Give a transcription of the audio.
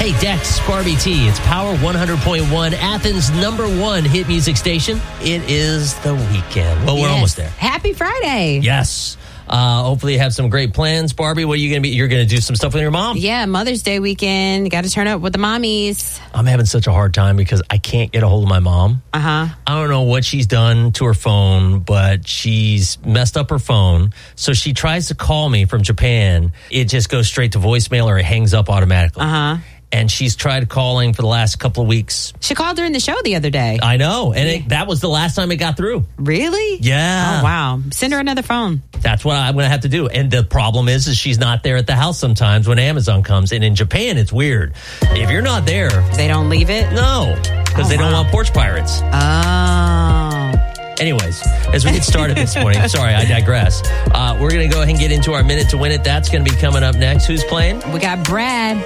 Hey, Dex, Barbie T. It's Power 100.1, Athens' #1 hit music station. It is the weekend. Well, we're almost there. Happy Friday. Yes. Hopefully you have some great plans. Barbie, what are you going to be? You're going to do some stuff with your mom? Yeah, Mother's Day weekend. Got to turn up with the mommies. I'm having such a hard time because I can't get a hold of my mom. I don't know what she's done to her phone, but she's messed up her phone. So she tries to call me from Japan. It just goes straight to voicemail or it hangs up automatically. And she's tried calling for the last couple of weeks. She called during the show the other day. I know. And that was the last time it got through. Really? Yeah. Oh, wow. Send her another phone. That's what I'm going to have to do. And the problem is she's not there at the house sometimes when Amazon comes. And in Japan, it's weird. If you're not there. They don't leave it? No. Because they don't want porch pirates. Oh. Anyways, as we get started this morning, sorry, I digress. We're going to go ahead and get into our Minute to Win It. That's going to be coming up next. Who's playing? We got Brad.